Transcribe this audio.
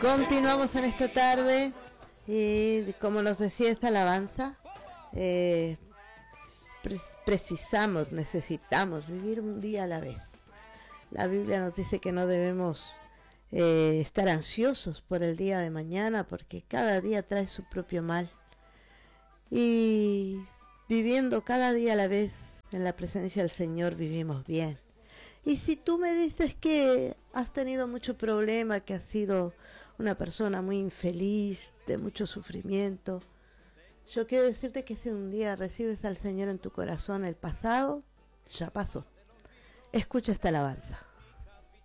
Continuamos en esta tarde y como nos decía esta alabanza, necesitamos vivir un día a la vez. La Biblia nos dice que no debemos estar ansiosos por el día de mañana, porque cada día trae su propio mal. Y viviendo cada día a la vez en la presencia del Señor vivimos bien. Y si tú me dices que has tenido mucho problema, que has sido una persona muy infeliz, de mucho sufrimiento, yo quiero decirte que si un día recibes al Señor en tu corazón, el pasado ya pasó. Escucha esta alabanza.